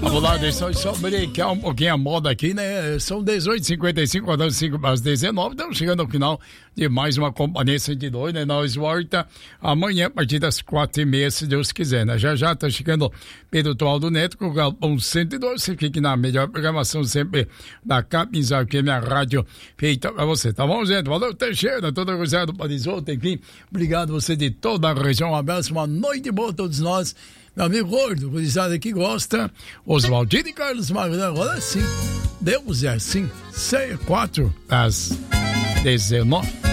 Vamos lá, deixa eu só brincar um pouquinho a moda aqui, né? São 18h55, rodando 5 para as 19. Estamos chegando ao final de mais uma Companhia 102, né? Nós volta amanhã a partir das 4h30, se Deus quiser, né? Já tá chegando Pedro Tualdo Neto com o Galpão 102. Você fique na melhor programação sempre da Capinzal, que é minha rádio feita pra você, tá bom, gente? Valeu, Teixeira, toda a coisa do Parisoto, enfim. Obrigado você de toda a região. Um abraço, uma noite boa a todos nós. Meu amigo gordo, gurizada que gosta, Oswaldinho e Carlos Magno. Agora sim, Deus é assim, 4 às 19.